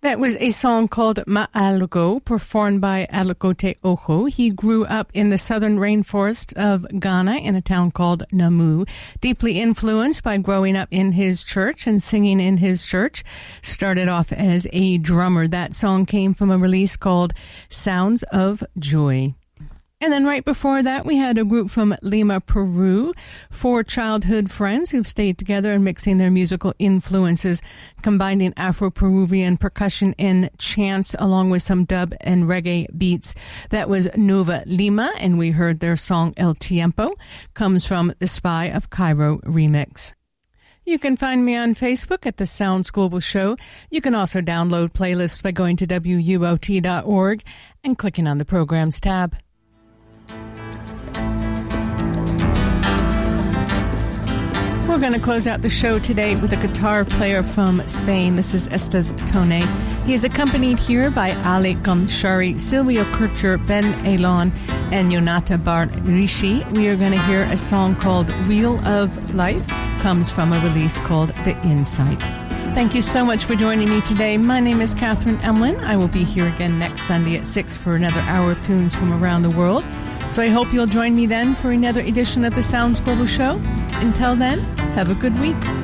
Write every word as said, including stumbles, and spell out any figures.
That was a song called Ma'algo, performed by Alakote Oho. He grew up in the southern rainforest of Ghana in a town called Namu, deeply influenced by growing up in his church and singing in his church. Started off as a drummer. That song came from a release called Sounds of Joy. And then right before that, we had a group from Lima, Peru, four childhood friends who've stayed together and mixing their musical influences, combining Afro-Peruvian percussion and chants along with some dub and reggae beats. That was Nova Lima, and we heard their song El Tiempo, comes from the Spy of Cairo remix. You can find me on Facebook at the Sounds Global Show. You can also download playlists by going to W U O T dot org and clicking on the Programs tab. We're going to close out the show today with a guitar player from Spain. This is Estes Tone. He is accompanied here by Ali Gomshari, Silvio Kircher, Ben Elon, and Yonata Bar Rishi. We are going to hear a song called Wheel of Life. Comes from a release called The Insight. Thank you so much for joining me today. My name is Catherine Emlin. I will be here again next Sunday at six for another hour of tunes from around the world. So I hope you'll join me then for another edition of the Sounds Global Show. Until then, have a good week.